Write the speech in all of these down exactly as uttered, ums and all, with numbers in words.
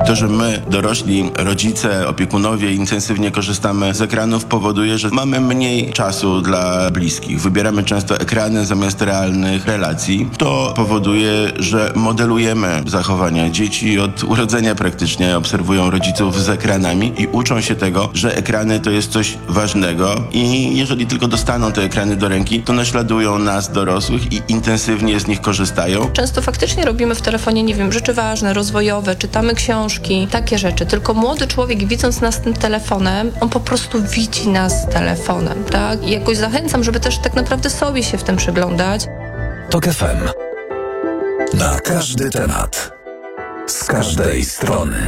To, że my, dorośli, rodzice, opiekunowie intensywnie korzystamy z ekranów, powoduje, że mamy mniej czasu dla bliskich. Wybieramy często ekrany zamiast realnych relacji. To powoduje, że modelujemy zachowania. Dzieci od urodzenia praktycznie obserwują rodziców z ekranami i uczą się tego, że ekrany to jest coś ważnego i jeżeli tylko dostaną te ekrany do ręki, to naśladują nas, dorosłych, i intensywnie z nich korzystają. Często faktycznie robimy w telefonie, nie wiem, rzeczy ważne, rozwojowe, czytamy książki, takie rzeczy. Tylko młody człowiek, widząc nas tym telefonem, on po prostu widzi nas telefonem, tak? I jakoś zachęcam, żeby też tak naprawdę sobie się w tym przyglądać. Tok F M. Na każdy temat. Z każdej strony.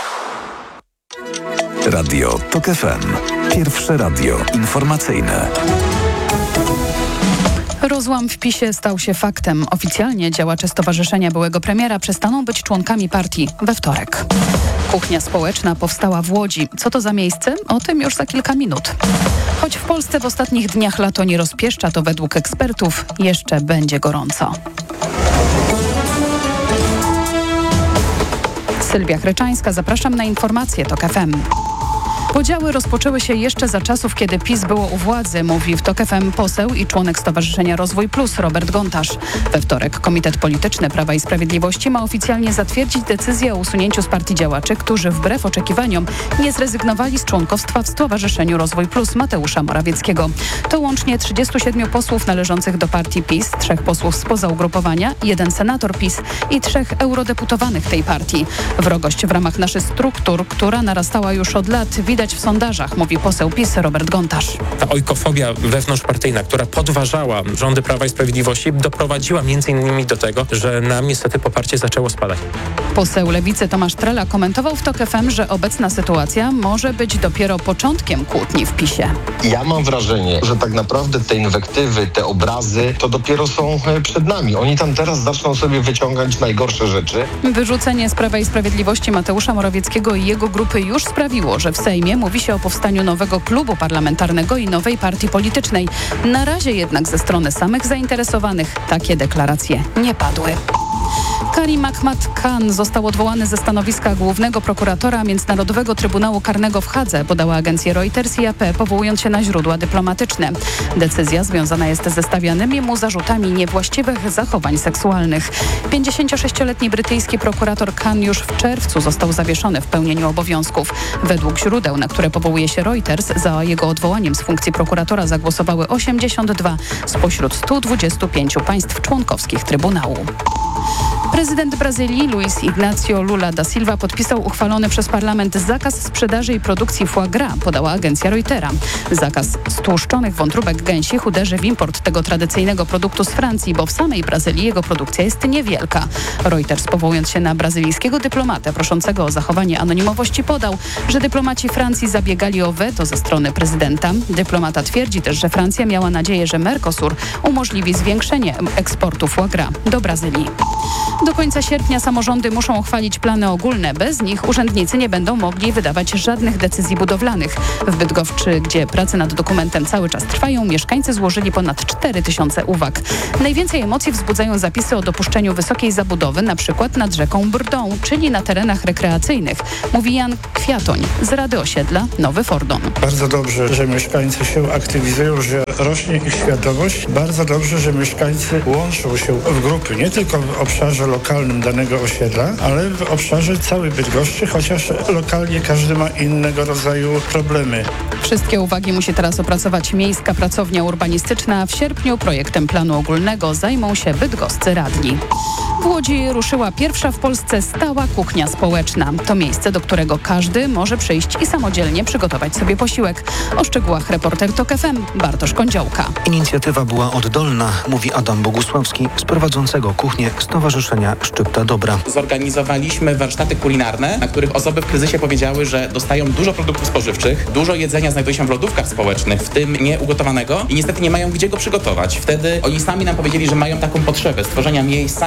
Radio Tok F M. Pierwsze radio informacyjne. Rozłam w PiSie stał się faktem. Oficjalnie działacze stowarzyszenia byłego premiera przestaną być członkami partii we wtorek. Kuchnia społeczna powstała w Łodzi. Co to za miejsce? O tym już za kilka minut. Choć w Polsce w ostatnich dniach lato nie rozpieszcza, to według ekspertów jeszcze będzie gorąco. Sylwia Chryczańska, zapraszam na informacje Tok F M. Podziały rozpoczęły się jeszcze za czasów, kiedy PiS było u władzy, mówi w Tok F M poseł i członek Stowarzyszenia Rozwój Plus Robert Gontarz. We wtorek Komitet Polityczny Prawa i Sprawiedliwości ma oficjalnie zatwierdzić decyzję o usunięciu z partii działaczy, którzy wbrew oczekiwaniom nie zrezygnowali z członkostwa w Stowarzyszeniu Rozwój Plus Mateusza Morawieckiego. To łącznie trzydziestu siedmiu posłów należących do partii PiS, trzech posłów spoza ugrupowania, jeden senator PiS i trzech eurodeputowanych tej partii. Wrogość w ramach naszych struktur, która narastała już od lat, widać w sondażach, mówi poseł PiS Robert Gontarz. Ta ojkofobia wewnątrzpartyjna, która podważała rządy Prawa i Sprawiedliwości, doprowadziła między innymi do tego, że nam niestety poparcie zaczęło spadać. Poseł Lewicy Tomasz Trela komentował w Tok F M, że obecna sytuacja może być dopiero początkiem kłótni w PiSie. Ja mam wrażenie, że tak naprawdę te inwektywy, te obrazy, to dopiero są przed nami. Oni tam teraz zaczną sobie wyciągać najgorsze rzeczy. Wyrzucenie z Prawa i Sprawiedliwości Mateusza Morawieckiego i jego grupy już sprawiło, że w Sejmie mówi się o powstaniu nowego klubu parlamentarnego i nowej partii politycznej. Na razie jednak ze strony samych zainteresowanych takie deklaracje nie padły. Karim Ahmad Khan został odwołany ze stanowiska głównego prokuratora Międzynarodowego Trybunału Karnego w Hadze, podała agencja Reuters i A P, powołując się na źródła dyplomatyczne. Decyzja związana jest ze stawianymi mu zarzutami niewłaściwych zachowań seksualnych. pięćdziesięciosześcioletni brytyjski prokurator Khan już w czerwcu został zawieszony w pełnieniu obowiązków. Według źródeł, na które powołuje się Reuters, za jego odwołaniem z funkcji prokuratora zagłosowały osiemdziesiąt dwa spośród stu dwudziestu pięciu państw członkowskich Trybunału. Prezydent Brazylii Luiz Ignacio Lula da Silva podpisał uchwalony przez parlament zakaz sprzedaży i produkcji foie gras, podała agencja Reutera. Zakaz stłuszczonych wątróbek gęsich uderzy w import tego tradycyjnego produktu z Francji, bo w samej Brazylii jego produkcja jest niewielka. Reuters, powołując się na brazylijskiego dyplomatę proszącego o zachowanie anonimowości, podał, że dyplomaci Francji zabiegali o weto ze strony prezydenta. Dyplomata twierdzi też, że Francja miała nadzieję, że Mercosur umożliwi zwiększenie eksportu foie gras do Brazylii. Do końca sierpnia samorządy muszą uchwalić plany ogólne. Bez nich urzędnicy nie będą mogli wydawać żadnych decyzji budowlanych. W Bydgoszczy, gdzie prace nad dokumentem cały czas trwają, mieszkańcy złożyli ponad cztery tysiące uwag. Najwięcej emocji wzbudzają zapisy o dopuszczeniu wysokiej zabudowy, na przykład nad rzeką Brdą, czyli na terenach rekreacyjnych, mówi Jan Kwiatoń z Rady Osiedla Nowy Fordon. Bardzo dobrze, że mieszkańcy się aktywizują, że rośnie ich świadomość. Bardzo dobrze, że mieszkańcy łączą się w grupy, nie tylko w obszarze lokalnym danego osiedla, ale w obszarze całej Bydgoszczy, chociaż lokalnie każdy ma innego rodzaju problemy. Wszystkie uwagi musi teraz opracować Miejska Pracownia Urbanistyczna. W sierpniu projektem planu ogólnego zajmą się bydgoscy radni. W Łodzi ruszyła pierwsza w Polsce stała kuchnia społeczna. To miejsce, do którego każdy może przyjść i samodzielnie przygotować sobie posiłek. O szczegółach reporter Tok F M Bartosz Kądziołka. Inicjatywa była oddolna, mówi Adam Bogusławski z prowadzącego kuchnię Stowarzyszenia Szczypta Dobra. Zorganizowaliśmy warsztaty kulinarne, na których osoby w kryzysie powiedziały, że dostają dużo produktów spożywczych, dużo jedzenia znajduje się w lodówkach społecznych, w tym nieugotowanego i niestety nie mają gdzie go przygotować. Wtedy oni sami nam powiedzieli, że mają taką potrzebę stworzenia miejsca, gdzie mogą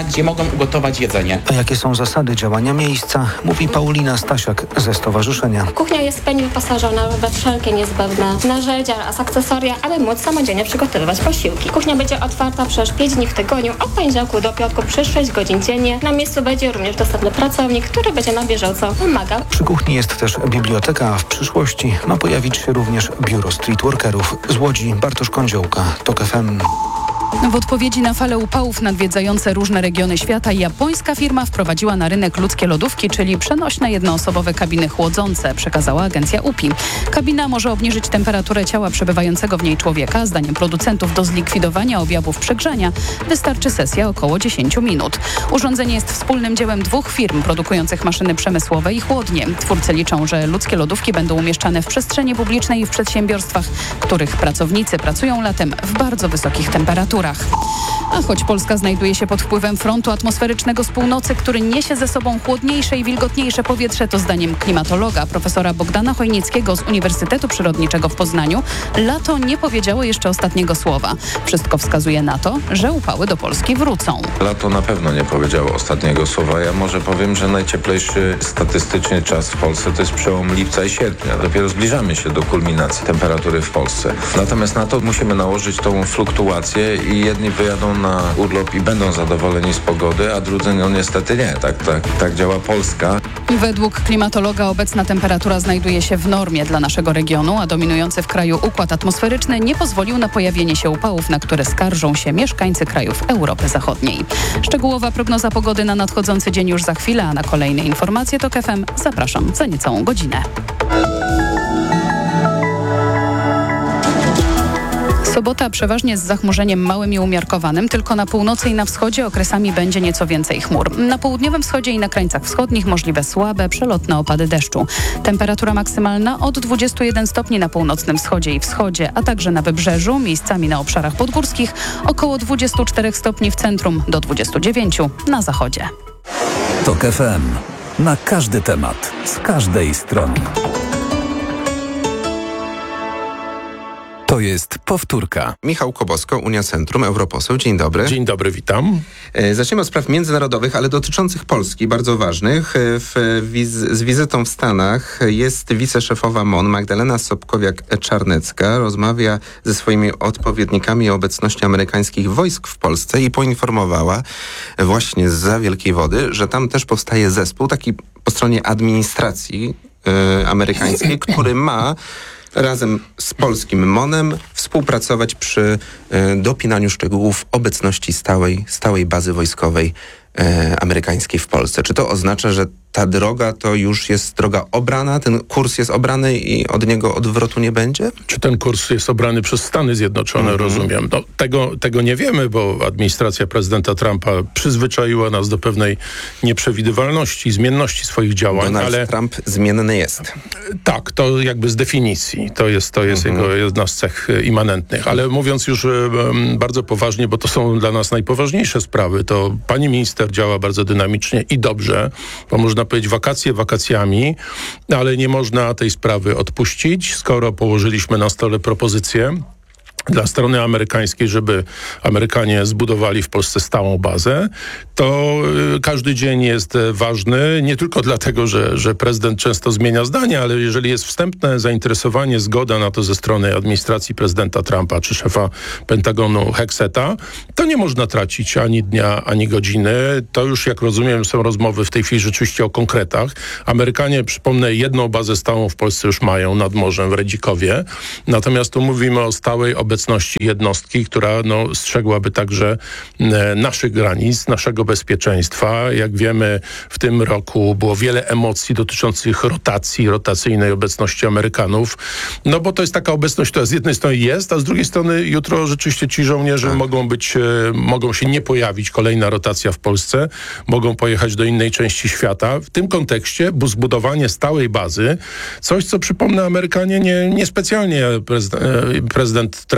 można ugotować jedzenie. A jakie są zasady działania miejsca, mówi Paulina Stasiak ze stowarzyszenia. Kuchnia jest w pełni wyposażona we wszelkie niezbędne narzędzia oraz akcesoria, aby móc samodzielnie przygotowywać posiłki. Kuchnia będzie otwarta przez pięć dni w tygodniu, od poniedziałku do piątku przez sześć godzin dziennie. Na miejscu będzie również dostępny pracownik, który będzie na bieżąco pomagał. Przy kuchni jest też biblioteka, a w przyszłości ma pojawić się również biuro streetworkerów. Z Łodzi Bartosz Kądziołka, TOK F M. W odpowiedzi na falę upałów nadwiedzające różne regiony świata japońska firma wprowadziła na rynek ludzkie lodówki, czyli przenośne jednoosobowe kabiny chłodzące, przekazała agencja U P I. Kabina może obniżyć temperaturę ciała przebywającego w niej człowieka. Zdaniem producentów do zlikwidowania objawów przegrzania wystarczy sesja około dziesięć minut. Urządzenie jest wspólnym dziełem dwóch firm produkujących maszyny przemysłowe i chłodnie. Twórcy liczą, że ludzkie lodówki będą umieszczane w przestrzeni publicznej i w przedsiębiorstwach, których pracownicy pracują latem w bardzo wysokich temperaturach. A choć Polska znajduje się pod wpływem frontu atmosferycznego z północy, który niesie ze sobą chłodniejsze i wilgotniejsze powietrze, to zdaniem klimatologa profesora Bogdana Chojnickiego z Uniwersytetu Przyrodniczego w Poznaniu lato nie powiedziało jeszcze ostatniego słowa. Wszystko wskazuje na to, że upały do Polski wrócą. Lato na pewno nie powiedziało ostatniego słowa. Ja może powiem, że najcieplejszy statystycznie czas w Polsce to jest przełom lipca i sierpnia. Dopiero zbliżamy się do kulminacji temperatury w Polsce. Natomiast na to musimy nałożyć tą fluktuację i jedni wyjadą na urlop i będą zadowoleni z pogody, a drudzy no niestety nie. Tak, tak, tak działa Polska. Według klimatologa obecna temperatura znajduje się w normie dla naszego regionu, a dominujący w kraju układ atmosferyczny nie pozwolił na pojawienie się upałów, na które skarżą się mieszkańcy krajów Europy Zachodniej. Szczegółowa prognoza pogody na nadchodzący dzień już za chwilę, a na kolejne informacje TOK F M zapraszam za niecałą godzinę. Sobota przeważnie z zachmurzeniem małym i umiarkowanym, tylko na północy i na wschodzie okresami będzie nieco więcej chmur. Na południowym wschodzie i na krańcach wschodnich możliwe słabe, przelotne opady deszczu. Temperatura maksymalna od dwudziestu jeden stopni na północnym wschodzie i wschodzie, a także na wybrzeżu, miejscami na obszarach podgórskich, około dwudziestu czterech stopni w centrum do dwudziestu dziewięciu na zachodzie. TOK F M. Na każdy temat, z każdej strony. To jest powtórka. Michał Kobosko, Unia Centrum, europoseł. Dzień dobry. Dzień dobry, witam. Zaczniemy od spraw międzynarodowych, ale dotyczących Polski, bardzo ważnych. W wiz- z wizytą w Stanach jest wiceszefowa M O N Magdalena Sobkowiak-Czarnecka. Rozmawia ze swoimi odpowiednikami o obecności amerykańskich wojsk w Polsce i poinformowała właśnie zza Wielkiej Wody, że tam też powstaje zespół, taki po stronie administracji yy, amerykańskiej, który ma razem z polskim M O N-em współpracować przy y, dopinaniu szczegółów obecności stałej, stałej bazy wojskowej y, amerykańskiej w Polsce. Czy to oznacza, że ta droga to już jest droga obrana, ten kurs jest obrany i od niego odwrotu nie będzie? Czy ten kurs jest obrany przez Stany Zjednoczone, mm-hmm. rozumiem? No, tego, tego nie wiemy, bo administracja prezydenta Trumpa przyzwyczaiła nas do pewnej nieprzewidywalności i zmienności swoich działań. Donald ale Trump zmienny jest. Tak, to jakby z definicji. To jest, to jest mm-hmm. jego jedna z cech immanentnych. Ale mówiąc już um, bardzo poważnie, bo to są dla nas najpoważniejsze sprawy, to pani minister działa bardzo dynamicznie i dobrze, bo można powiedzieć wakacje wakacjami, ale nie można tej sprawy odpuścić, skoro położyliśmy na stole propozycję dla strony amerykańskiej, żeby Amerykanie zbudowali w Polsce stałą bazę, to y, każdy dzień jest ważny, nie tylko dlatego, że, że prezydent często zmienia zdanie, ale jeżeli jest wstępne zainteresowanie, zgoda na to ze strony administracji prezydenta Trumpa czy szefa Pentagonu Hexeta, to nie można tracić ani dnia, ani godziny. To już, jak rozumiem, są rozmowy w tej chwili rzeczywiście o konkretach. Amerykanie, przypomnę, jedną bazę stałą w Polsce już mają nad morzem w Redzikowie, natomiast tu mówimy o stałej obecności obecności jednostki, która no, strzegłaby także e, naszych granic, naszego bezpieczeństwa. Jak wiemy, w tym roku było wiele emocji dotyczących rotacji, rotacyjnej obecności Amerykanów. No bo to jest taka obecność, która z jednej strony jest, a z drugiej strony jutro rzeczywiście ci żołnierze tak. mogą być, e, mogą się nie pojawić. Kolejna rotacja w Polsce. Mogą pojechać do innej części świata. W tym kontekście bo zbudowanie stałej bazy, coś, co przypomnę, Amerykanie nie, niespecjalnie prezydent, prezydent Trump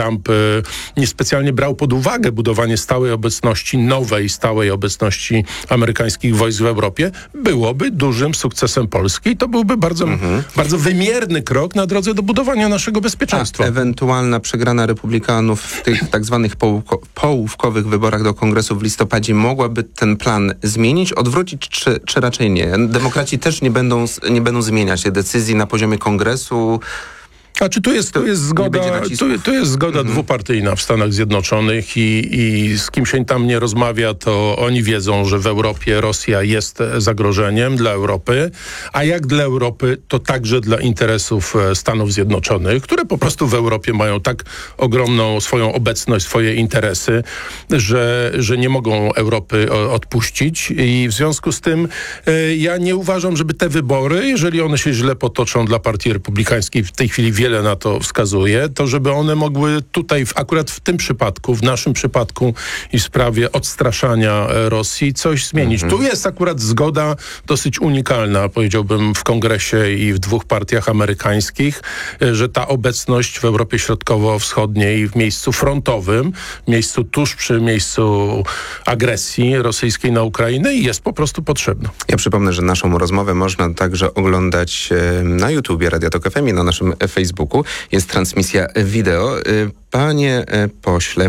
Trump niespecjalnie brał pod uwagę budowanie stałej obecności, nowej stałej obecności amerykańskich wojsk w Europie, byłoby dużym sukcesem Polski i to byłby bardzo, mhm. bardzo wymierny krok na drodze do budowania naszego bezpieczeństwa. A ewentualna przegrana republikanów w tych tak zwanych połówko- połówkowych wyborach do kongresu w listopadzie mogłaby ten plan zmienić, odwrócić, czy, czy raczej nie? Demokraci też nie będą, nie będą zmieniać tej decyzji na poziomie kongresu. A czy tu jest, tu jest zgoda, tu, tu jest zgoda mhm. dwupartyjna w Stanach Zjednoczonych i, i z kim się tam nie rozmawia, to oni wiedzą, że w Europie Rosja jest zagrożeniem dla Europy, a jak dla Europy, to także dla interesów Stanów Zjednoczonych, które po prostu w Europie mają tak ogromną swoją obecność, swoje interesy, że, że nie mogą Europy odpuścić i w związku z tym e, ja nie uważam, żeby te wybory, jeżeli one się źle potoczą dla Partii Republikańskiej, w tej chwili wiele na to wskazuje, to żeby one mogły tutaj, w, akurat w tym przypadku, w naszym przypadku i w sprawie odstraszania Rosji coś zmienić. Mhm. Tu jest akurat zgoda dosyć unikalna, powiedziałbym, w Kongresie i w dwóch partiach amerykańskich, że ta obecność w Europie Środkowo-Wschodniej w miejscu frontowym, w miejscu tuż przy miejscu agresji rosyjskiej na Ukrainę jest po prostu potrzebna. Ja przypomnę, że naszą rozmowę można także oglądać na YouTubie Radia Tok F M i na naszym Facebooku. Jest transmisja wideo. Panie pośle,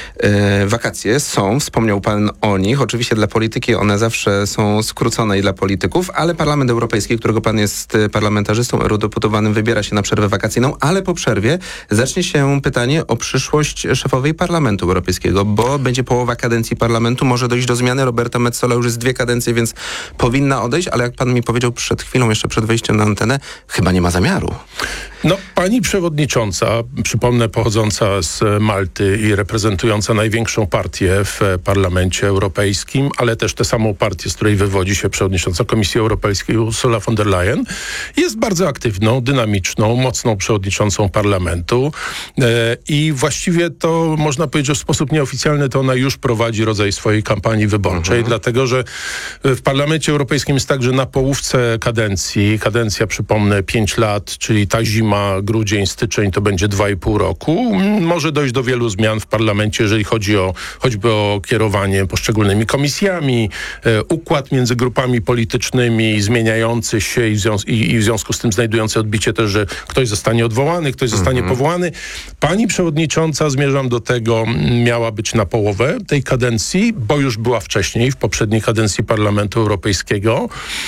wakacje są, wspomniał pan o nich. Oczywiście dla polityki one zawsze są skrócone i dla polityków, ale Parlament Europejski, którego pan jest parlamentarzystą eurodeputowanym, wybiera się na przerwę wakacyjną, ale po przerwie zacznie się pytanie o przyszłość szefowej Parlamentu Europejskiego, bo będzie połowa kadencji parlamentu, może dojść do zmiany. Roberta Metsola już jest dwie kadencje, więc powinna odejść, ale jak pan mi powiedział przed chwilą, jeszcze przed wejściem na antenę, chyba nie ma zamiaru. No, pani przewodnicząca, przypomnę, pochodząca z Malty i reprezentująca największą partię w Parlamencie Europejskim, ale też tę samą partię, z której wywodzi się przewodnicząca Komisji Europejskiej Ursula von der Leyen, jest bardzo aktywną, dynamiczną, mocną przewodniczącą parlamentu e, i właściwie to można powiedzieć, że w sposób nieoficjalny to ona już prowadzi rodzaj swojej kampanii wyborczej, mhm. dlatego że w Parlamencie Europejskim jest tak, że na połówce kadencji, kadencja przypomnę pięć lat, czyli ta zima, grudzień, styczeń to będzie dwa i pół roku. Może dojść do wielu zmian w parlamencie, jeżeli chodzi o choćby o kierowanie poszczególnymi komisjami, e, układ między grupami politycznymi zmieniający się i w, związ- i, i w związku z tym znajdujący odbicie też, że ktoś zostanie odwołany, ktoś zostanie mm-hmm. powołany. Pani przewodnicząca, zmierzam do tego, miała być na połowę tej kadencji, bo już była wcześniej, w poprzedniej kadencji Parlamentu Europejskiego.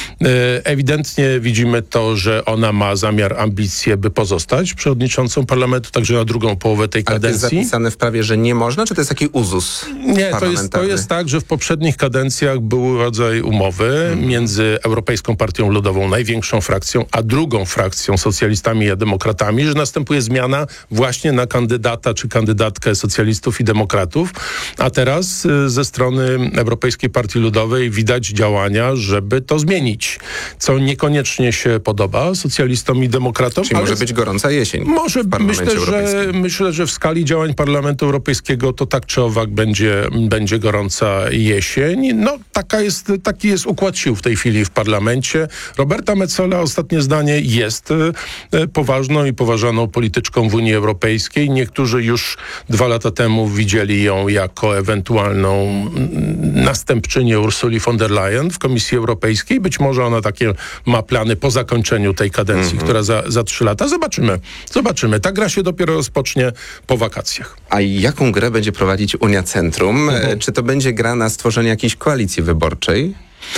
E, ewidentnie widzimy to, że ona ma zamiar, ambicje, by pozostać przewodniczącą parlamentu, także na drugą połowę tej kadencji. Ale to jest zapisane w prawie, że nie można, czy to jest taki uzus Nie, to jest, to jest tak, że w poprzednich kadencjach był rodzaj umowy hmm. między Europejską Partią Ludową, największą frakcją, a drugą frakcją, socjalistami i demokratami, że następuje zmiana właśnie na kandydata czy kandydatkę socjalistów i demokratów, a teraz ze strony Europejskiej Partii Ludowej widać działania, żeby to zmienić, co niekoniecznie się podoba socjalistom i demokratom. Czyli może być gorąca jesień. Może, myślę, że myślę, że w skali działań Parlamentu Europejskiego to tak czy owak będzie, będzie gorąca jesień. No, taka jest, taki jest układ sił w tej chwili w parlamencie. Roberta Metsola, ostatnie zdanie, jest e, poważną i poważaną polityczką w Unii Europejskiej. Niektórzy już dwa lata temu widzieli ją jako ewentualną następczynię Ursuli von der Leyen w Komisji Europejskiej. Być może ona takie ma plany po zakończeniu tej kadencji, mm-hmm. która za, za trzy lata. Zobaczymy. Zobaczymy. Ta gra się dopiero rozpocznie po wakacjach. A jaką grę będzie prowadzić Unia Centrum? Mhm. Czy to będzie gra na stworzenie jakiejś koalicji wyborczej?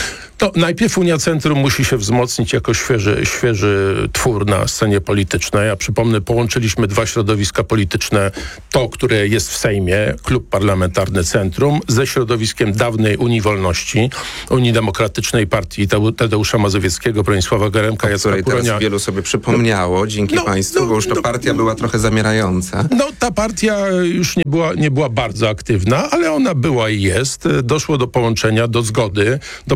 To najpierw Unia Centrum musi się wzmocnić jako świeży, świeży twór na scenie politycznej. Ja przypomnę, połączyliśmy dwa środowiska polityczne. To, które jest w Sejmie, Klub Parlamentarny Centrum, ze środowiskiem dawnej Unii Wolności, Unii Demokratycznej Partii Tadeusza Mazowieckiego, Bronisława Geremka, Jacka Kuronia. Której teraz wielu sobie przypomniało, no, dzięki no, państwu, no, bo już ta no, partia była trochę zamierająca. No, ta partia już nie była, nie była bardzo aktywna, ale ona była i jest. Doszło do połączenia, do zgody, do porozumienia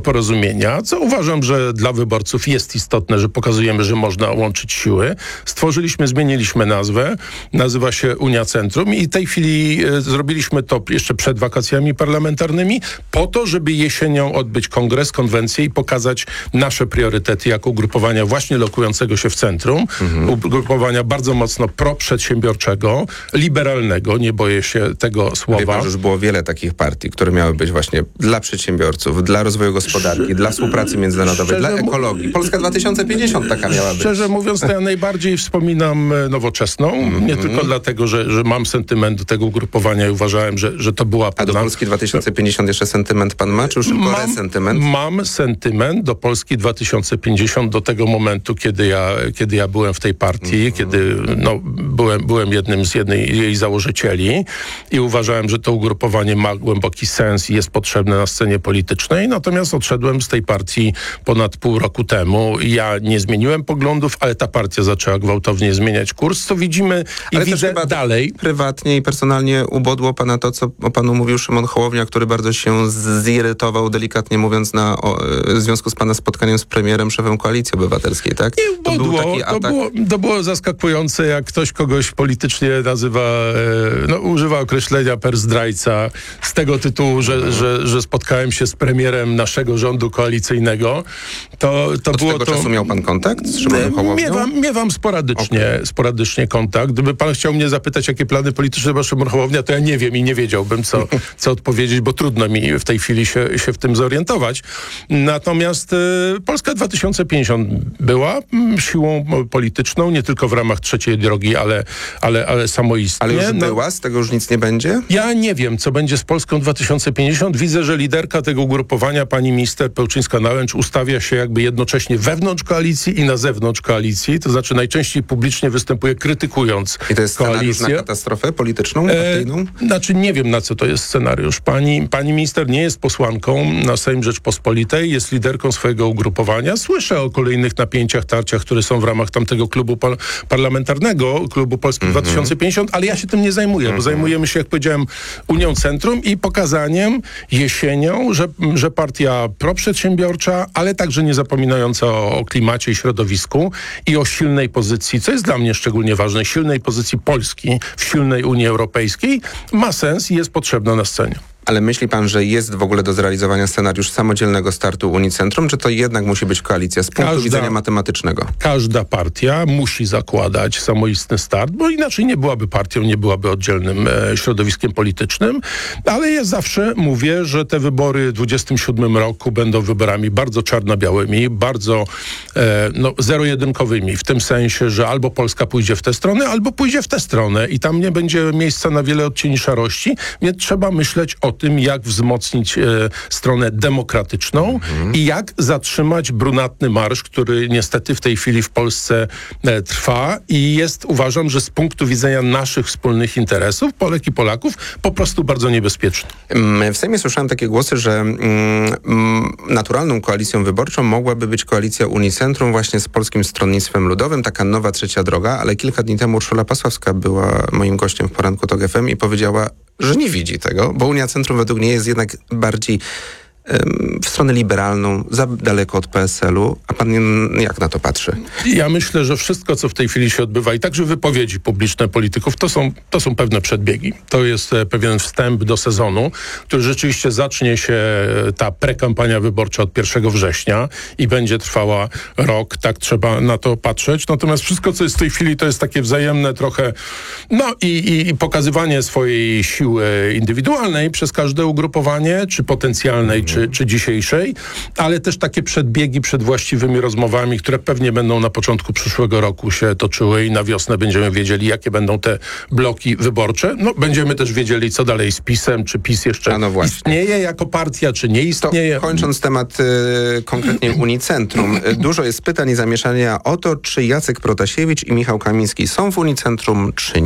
porozumienia, co uważam, że dla wyborców jest istotne, że pokazujemy, że można łączyć siły. Stworzyliśmy, zmieniliśmy nazwę. Nazywa się Unia Centrum i w tej chwili e, zrobiliśmy to jeszcze przed wakacjami parlamentarnymi po to, żeby jesienią odbyć kongres, konwencję i pokazać nasze priorytety jako ugrupowania właśnie lokującego się w centrum. Mhm. Ugrupowania bardzo mocno proprzedsiębiorczego, liberalnego, nie boję się tego słowa. Wie pan, że już było wiele takich partii, które miały być właśnie dla przedsiębiorców, dla rozwoju gospodarki, Sz- dla współpracy międzynarodowej, dla ekologii. Polska dwa tysiące pięćdziesiąt taka miała być. Szczerze mówiąc, to ja najbardziej wspominam Nowoczesną. Mm-hmm. Nie tylko dlatego, że, że mam sentyment do tego ugrupowania i uważałem, że, że to była... A do Polski dwa tysiące pięćdziesiąt jeszcze sentyment pan ma, czy już tylko mam, resentyment? Mam sentyment do Polski dwa tysiące pięćdziesiąt, do tego momentu, kiedy ja, kiedy ja byłem w tej partii, mm-hmm. kiedy no, byłem, byłem jednym z jednej jej założycieli i uważałem, że to ugrupowanie ma głęboki sens i jest potrzebne na scenie politycznej. Natomiast odszedłem z tej partii ponad pół roku temu. Ja nie zmieniłem poglądów, ale ta partia zaczęła gwałtownie zmieniać kurs, co widzimy i ale widzę chyba dalej. Prywatnie i personalnie ubodło pana to, co o panu mówił Szymon Hołownia, który bardzo się zirytował, delikatnie mówiąc, na, o, w związku z pana spotkaniem z premierem, szefem Koalicji Obywatelskiej, tak? Nie ubodło, to, był taki atak. To, było, to było zaskakujące, jak ktoś kogoś politycznie nazywa, e, no, używa określenia per zdrajca z tego tytułu, że, mhm. że, że spotkałem się z premierem naszego rządu koalicyjnego. To, to Od było tego to... czasu miał pan kontakt z Szymonem Hołownią? Miewam, miewam sporadycznie, okay. sporadycznie kontakt. Gdyby pan chciał mnie zapytać, jakie plany polityczne ma Szymon Hołownia, to ja nie wiem i nie wiedziałbym, co, co odpowiedzieć, bo trudno mi w tej chwili się, się w tym zorientować. Natomiast y, Polska dwa tysiące pięćdziesiąt była mm, siłą polityczną, nie tylko w ramach trzeciej drogi, ale, ale, ale samoistnie. Ale już no, była? Z tego już nic nie będzie? Ja nie wiem, co będzie z Polską dwa tysiące pięćdziesiąt. Widzę, że liderka tego ugrupowania, pani minister Pełczyńska-Nałęcz, ustawia się jakby jednocześnie wewnątrz koalicji i na zewnątrz koalicji. To znaczy najczęściej publicznie występuje krytykując koalicję. I to jest scenariusz na katastrofę polityczną, partyjną? E, znaczy nie wiem, na co to jest scenariusz. Pani, pani minister nie jest posłanką na Sejm Rzeczpospolitej, jest liderką swojego ugrupowania. Słyszę o kolejnych napięciach, tarciach, które są w ramach tamtego klubu par- parlamentarnego, klubu Polski mm-hmm. dwa tysiące pięćdziesiąt, ale ja się tym nie zajmuję, mm-hmm. bo zajmujemy się, jak powiedziałem, Unią Centrum i pokazaniem jesienią, że, że partia proprzedsiębiorcza, ale także nie zapominająca o, o klimacie i środowisku i o silnej pozycji, co jest dla mnie szczególnie ważne, silnej pozycji Polski w silnej Unii Europejskiej ma sens i jest potrzebna na scenie. Ale myśli pan, że jest w ogóle do zrealizowania scenariusz samodzielnego startu Unii Centrum, czy to jednak musi być koalicja z punktu Każda, widzenia matematycznego? Każda partia musi zakładać samoistny start, bo inaczej nie byłaby partią, nie byłaby oddzielnym e, środowiskiem politycznym, ale ja zawsze mówię, że te wybory w dwudziestym siódmym roku będą wyborami bardzo czarno-białymi, bardzo e, no, zero-jedynkowymi, w tym sensie, że albo Polska pójdzie w tę stronę, albo pójdzie w tę stronę i tam nie będzie miejsca na wiele odcieni szarości, więc trzeba myśleć o tym, jak wzmocnić e, stronę demokratyczną mhm. i jak zatrzymać brunatny marsz, który niestety w tej chwili w Polsce e, trwa i jest, uważam, że z punktu widzenia naszych wspólnych interesów, Polek i Polaków, po prostu bardzo niebezpieczny. W Sejmie słyszałem takie głosy, że mm, naturalną koalicją wyborczą mogłaby być koalicja Unii Centrum właśnie z Polskim Stronnictwem Ludowym, taka nowa trzecia droga, ale kilka dni temu Urszula Pasławska była moim gościem w poranku TOK F M i powiedziała, że nie widzi tego, bo Unia Centrum według niej jest jednak bardziej ym, w stronę liberalną, za daleko od P S L u. A pan jak na to patrzy? Ja myślę, że wszystko, co w tej chwili się odbywa i także wypowiedzi publiczne polityków, to są, to są pewne przedbiegi. To jest e, pewien wstęp do sezonu, który rzeczywiście zacznie się e, ta prekampania wyborcza od pierwszego września i będzie trwała rok. Tak trzeba na to patrzeć. Natomiast wszystko, co jest w tej chwili, to jest takie wzajemne trochę, no i, i, i pokazywanie swojej siły indywidualnej przez każde ugrupowanie, czy potencjalnej, czy, czy dzisiejszej, ale też takie przedbiegi przed właściwymi rozmowami, które pewnie będą na początku przyszłego roku się toczyły i na wiosnę będziemy wiedzieli, jakie będą te bloki wyborcze. No, będziemy też wiedzieli, co dalej z PiS-em, czy PiS jeszcze no istnieje jako partia, czy nie istnieje. To, kończąc temat y, konkretnie Unii Centrum, y, dużo jest pytań i zamieszania o to, czy Jacek Protasiewicz i Michał Kamiński są w Unii Centrum, czy nie.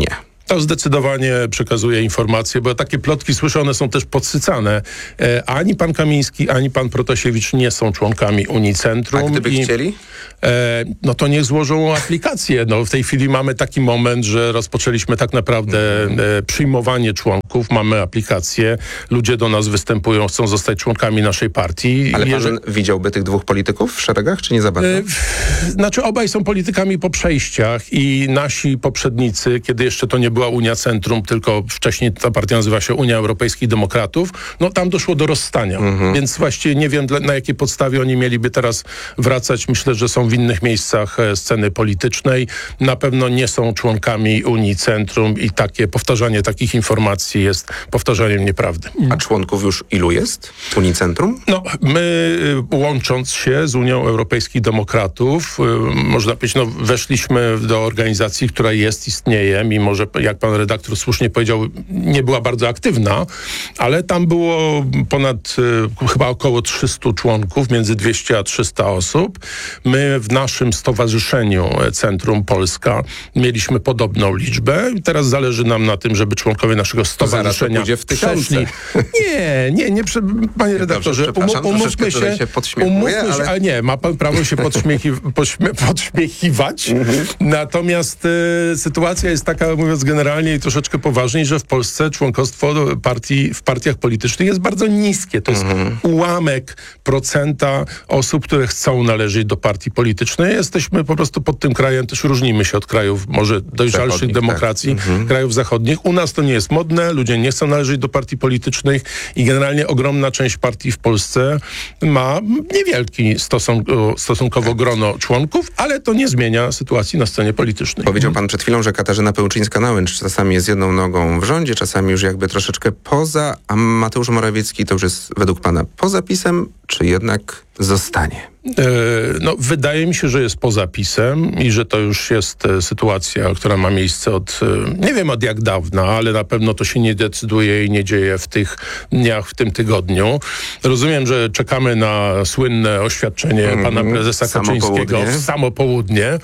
To zdecydowanie przekazuje informacje, bo takie plotki słyszę, one są też podsycane. E, ani pan Kamiński, ani pan Protasiewicz nie są członkami Unicentrum. A gdyby i, chcieli? E, no to niech złożą aplikację. No, w tej chwili mamy taki moment, że rozpoczęliśmy tak naprawdę e, przyjmowanie członków. Mamy aplikację, ludzie do nas występują, chcą zostać członkami naszej partii. Ale pan Jeżeli... widziałby tych dwóch polityków w szeregach, czy nie za bardzo? E, znaczy obaj są politykami po przejściach i nasi poprzednicy, kiedy jeszcze to nie była Unia Centrum, tylko wcześniej ta partia nazywa się Unia Europejskich Demokratów, no tam doszło do rozstania. Mhm. Więc właściwie nie wiem, na jakiej podstawie oni mieliby teraz wracać. Myślę, że są w innych miejscach sceny politycznej. Na pewno nie są członkami Unii Centrum i takie powtarzanie takich informacji jest powtarzaniem nieprawdy. A członków już ilu jest Unii Centrum? No, my łącząc się z Unią Europejskich Demokratów, można powiedzieć, no weszliśmy do organizacji, która jest, istnieje, mimo że, jak pan redaktor słusznie powiedział, nie była bardzo aktywna, ale tam było ponad chyba około trzystu członków, między dwieście a trzysta osób. My w naszym stowarzyszeniu Centrum Polska mieliśmy podobną liczbę. Teraz zależy nam na tym, żeby członkowie naszego stowarzyszenia to w przeszli. Nie, nie, nie, panie redaktorze, Dobrze, um, umówmy się, się umówmy się, ale... ale nie, ma pan prawo się podśmiechi, podśmie, podśmiechiwać. Mhm. Natomiast y, sytuacja jest taka, mówiąc generalnie i troszeczkę poważniej, że w Polsce członkostwo partii, w partiach politycznych jest bardzo niskie. To jest mhm. ułamek procenta osób, które chcą należeć do partii politycznej. Jesteśmy po prostu pod tym krajem, też różnimy się od krajów może dojrzalszych Zachodnich, demokracji, tak. mhm. krajów zachodnich. U nas to nie jest modne, ludzie nie chcą należeć do partii politycznych i generalnie ogromna część partii w Polsce ma niewielki stosun- stosunkowo grono członków, ale to nie zmienia sytuacji na scenie politycznej. Powiedział pan przed chwilą, że Katarzyna Pełczyńska-Nałęcz czasami jest jedną nogą w rządzie, czasami już jakby troszeczkę poza, a Mateusz Morawiecki to już jest według pana poza PiS-em, czy jednak zostanie? No, wydaje mi się, że jest poza PiS-em i że to już jest sytuacja, która ma miejsce od, nie wiem od jak dawna, ale na pewno to się nie decyduje i nie dzieje w tych dniach, w tym tygodniu. Rozumiem, że czekamy na słynne oświadczenie mm, pana prezesa Kaczyńskiego w samo południe.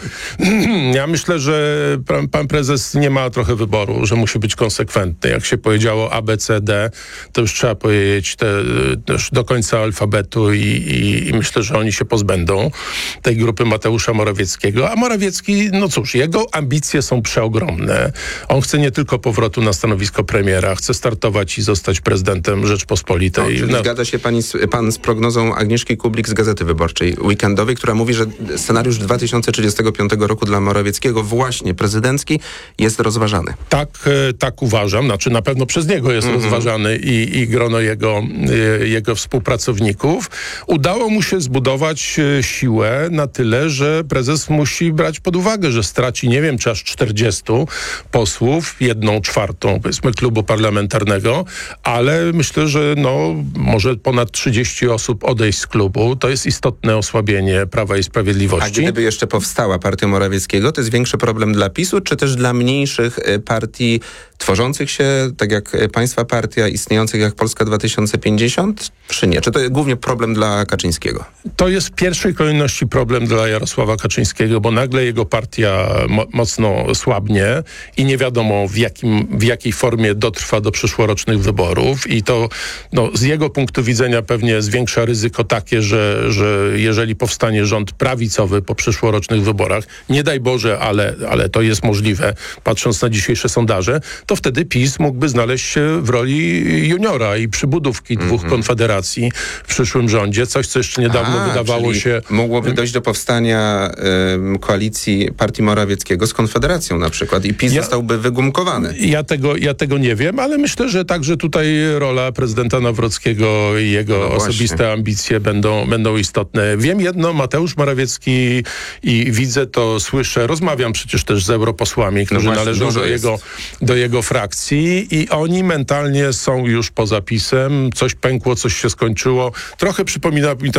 Ja myślę, że pan, pan prezes nie ma trochę wyboru, że musi być konsekwentny. Jak się powiedziało A, B, C, D, to już trzeba powiedzieć te, też do końca alfabetu i, i, i myślę, że oni się pozbędą tej grupy Mateusza Morawieckiego. A Morawiecki, no cóż, jego ambicje są przeogromne. On chce nie tylko powrotu na stanowisko premiera, chce startować i zostać prezydentem Rzeczpospolitej. No, czyli no. Zgadza się pani, pan z prognozą Agnieszki Kublik z Gazety Wyborczej weekendowej, która mówi, że scenariusz dwa tysiące trzydziestego piątego roku dla Morawieckiego, właśnie prezydencki, jest rozważany. Tak, tak uważam. Znaczy na pewno przez niego jest mm-hmm. rozważany i, i grono jego, jego współpracowników. Udało mu się zbudować siłę na tyle, że prezes musi brać pod uwagę, że straci, nie wiem, czy aż czterdziestu posłów, jedną czwartą, powiedzmy, klubu parlamentarnego, ale myślę, że no, może ponad trzydzieści osób odejść z klubu. To jest istotne osłabienie Prawa i Sprawiedliwości. A gdyby jeszcze powstała partia Morawieckiego, to jest większy problem dla PiS-u, czy też dla mniejszych partii tworzących się, tak jak państwa partia, istniejących jak Polska dwa tysiące pięćdziesiąt, czy nie? Czy to jest głównie problem dla Kaczyńskiego? To jest w pierwszej kolejności problem dla Jarosława Kaczyńskiego, bo nagle jego partia mo- mocno słabnie i nie wiadomo w, jakim, w jakiej formie dotrwa do przyszłorocznych wyborów i to no, z jego punktu widzenia pewnie zwiększa ryzyko takie, że, że jeżeli powstanie rząd prawicowy po przyszłorocznych wyborach, nie daj Boże, ale, ale to jest możliwe, patrząc na dzisiejsze sondaże, to wtedy PiS mógłby znaleźć się w roli juniora i przybudówki mm-hmm. dwóch konfederacji w przyszłym rządzie, coś co jeszcze niedawno A, wydawało się... Mogłoby dojść do powstania y, koalicji partii Morawieckiego z Konfederacją na przykład i PiS ja, zostałby wygumkowany. Ja tego, ja tego nie wiem, ale myślę, że także tutaj rola prezydenta Nawrockiego i jego no osobiste ambicje będą, będą istotne. Wiem jedno, Mateusz Morawiecki i widzę to, słyszę, rozmawiam przecież też z europosłami, którzy no właśnie, należą do jego, do jego frakcji i oni mentalnie są już poza PiS-em. Coś pękło, coś się skończyło. Trochę przypomina mi to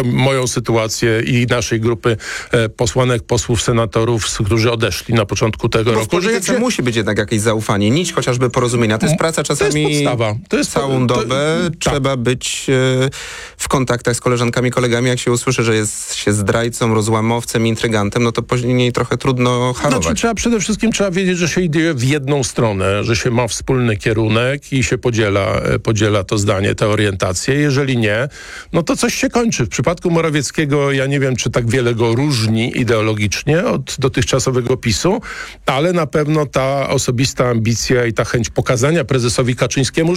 to moją sytuację i naszej grupy e, posłanek, posłów, senatorów, którzy odeszli na początku tego Bo roku. w polityce że musi być jednak jakieś zaufanie, nić chociażby porozumienia. To jest praca czasami to jest podstawa. To jest całą to, dobę. to, Trzeba tak. być e, w kontaktach z koleżankami, kolegami. Jak się usłyszy, że jest się zdrajcą, rozłamowcem, intrygantem, no to później trochę trudno harować. Znaczy, trzeba przede wszystkim trzeba wiedzieć, że się idzie w jedną stronę, że się ma wspólny kierunek i się podziela, podziela to zdanie, tę orientację. Jeżeli nie, no to coś się kończy. W przypadku Morawieckiego ja nie wiem, czy tak wiele go różni ideologicznie od dotychczasowego PiSu, ale na pewno ta osobista ambicja i ta chęć pokazania prezesowi Kaczyńskiemu,